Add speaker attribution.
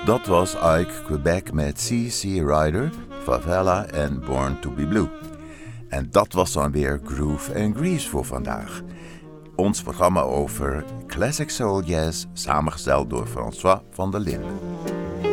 Speaker 1: Dat was Ike Quebec met C.C. Rider, Favela en Born to be Blue. En dat was dan weer Groove and Grease voor vandaag. Ons programma over Classic Soul Jazz, samengesteld door François van der Linden.